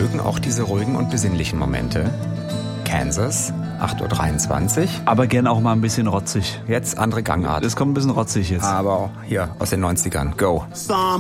mögen auch diese ruhigen und besinnlichen Momente. Kansas, 8:23 Uhr. Aber gern auch mal ein bisschen rotzig. Jetzt andere Gangart. Es kommt ein bisschen rotzig jetzt. Aber hier aus den 90ern. Go.